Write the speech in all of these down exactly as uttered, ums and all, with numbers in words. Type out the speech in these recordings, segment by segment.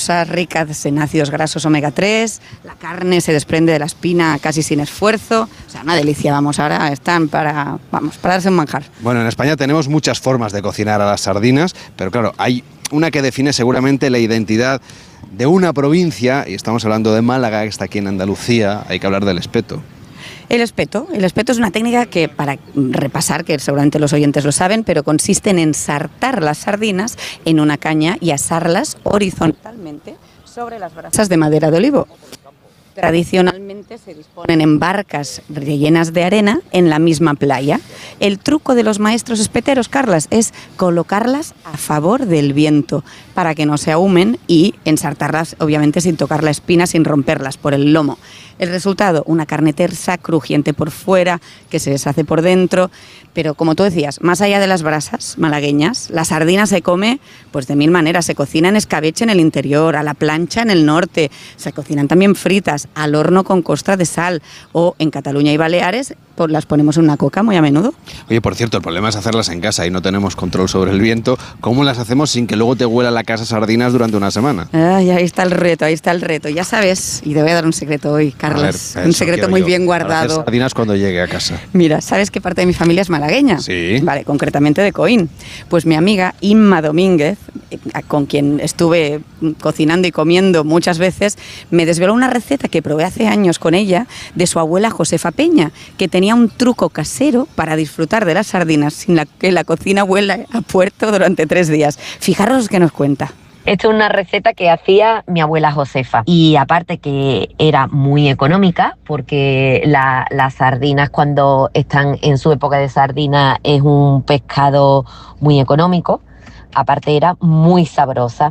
sabrosas, ricas en ácidos grasos omega tres, la carne se desprende de la espina casi sin esfuerzo, o sea, una delicia, vamos, ahora están para, vamos, para darse un manjar. Bueno, en España tenemos muchas formas de cocinar a las sardinas, pero claro, hay una que define seguramente la identidad de una provincia, y estamos hablando de Málaga, que está aquí en Andalucía, hay que hablar del espeto. El espeto. El espeto es una técnica que, para repasar, que seguramente los oyentes lo saben, pero consiste en ensartar las sardinas en una caña y asarlas horizontalmente sobre las brasas de madera de olivo. Tradicionalmente se disponen en barcas rellenas de arena en la misma playa. El truco de los maestros espeteros, Carlas, es colocarlas a favor del viento para que no se ahumen y ensartarlas, obviamente, sin tocar la espina, sin romperlas por el lomo. El resultado, una carne tersa, crujiente por fuera, que se deshace por dentro. Pero como tú decías, más allá de las brasas malagueñas, la sardina se come pues de mil maneras. Se cocina en escabeche en el interior, a la plancha en el norte, se cocinan también fritas, al horno con costra de sal, o en Cataluña y Baleares pues las ponemos en una coca muy a menudo. Oye, por cierto, el problema es hacerlas en casa y no tenemos control sobre el viento. ¿Cómo las hacemos sin que luego te huela la casa sardinas durante una semana? Ay, ahí está el reto, ahí está el reto. Ya sabes, y te voy a dar un secreto hoy, Carlos, un secreto muy yo. bien guardado. Hacer sardinas cuando llegue a casa. Mira, ¿sabes qué parte de mi familia es malagueña? Sí. Vale, concretamente de Coín. Pues mi amiga Inma Domínguez, con quien estuve cocinando y comiendo muchas veces, me desveló una receta que probé hace años con ella de su abuela Josefa Peña, que tenía un truco casero para disfrutar de las sardinas sin la que la cocina huela a puerto durante tres días. Fijaros que nos cuenta. Esto es una receta que hacía mi abuela Josefa, y aparte que era muy económica, porque la, las sardinas, cuando están en su época de sardina, es un pescado muy económico. Aparte era muy sabrosa,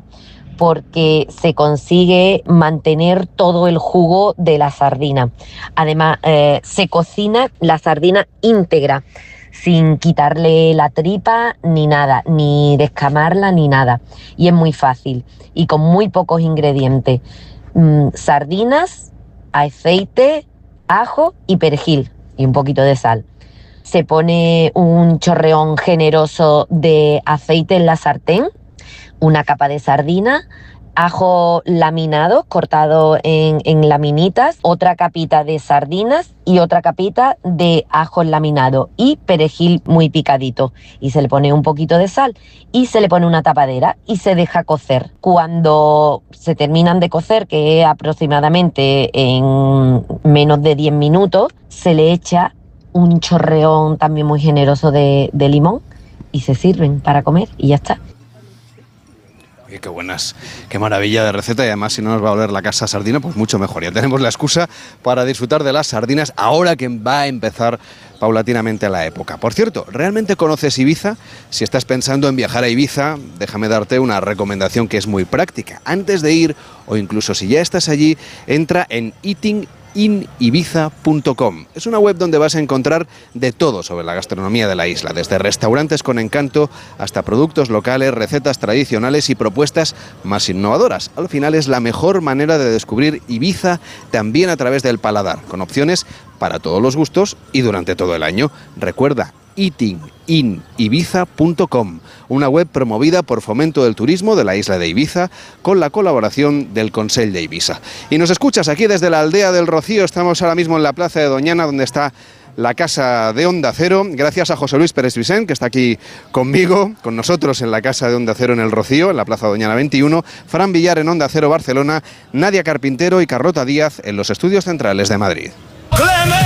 porque se consigue mantener todo el jugo de la sardina. Además, eh, se cocina la sardina íntegra, sin quitarle la tripa ni nada, ni descamarla ni nada. Y es muy fácil y con muy pocos ingredientes. Mm, sardinas, aceite, ajo y perejil y un poquito de sal. Se pone un chorreón generoso de aceite en la sartén, una capa de sardina, ajo laminado, cortado en, en laminitas, otra capita de sardinas y otra capita de ajo laminado y perejil muy picadito. Y se le pone un poquito de sal y se le pone una tapadera y se deja cocer. Cuando se terminan de cocer, que es aproximadamente en menos de diez minutos, se le echa un chorreón también muy generoso de, de limón y se sirven para comer y ya está. Oye, qué buenas, qué maravilla de receta, y además si no nos va a oler la casa sardina, pues mucho mejor. Ya tenemos la excusa para disfrutar de las sardinas ahora que va a empezar paulatinamente la época. Por cierto, ¿realmente conoces Ibiza? Si estás pensando en viajar a Ibiza, déjame darte una recomendación que es muy práctica. Antes de ir, o incluso si ya estás allí, entra en eating in ibiza punto com. Es una web donde vas a encontrar de todo sobre la gastronomía de la isla, desde restaurantes con encanto hasta productos locales, recetas tradicionales y propuestas más innovadoras. Al final es la mejor manera de descubrir Ibiza también a través del paladar, con opciones para todos los gustos y durante todo el año. Recuerda, eating in ibiza punto com, una web promovida por Fomento del Turismo de la isla de Ibiza, con la colaboración del Consell de Ibiza. Y nos escuchas aquí desde la aldea del Rocío. Estamos ahora mismo en la plaza de Doñana, donde está la casa de Onda Cero, gracias a José Luis Pérez Vicent, que está aquí conmigo, con nosotros en la casa de Onda Cero en el Rocío, en la plaza Doñana veintiuno, Fran Villar en Onda Cero Barcelona, Nadia Carpintero y Carlota Díaz en los estudios centrales de Madrid.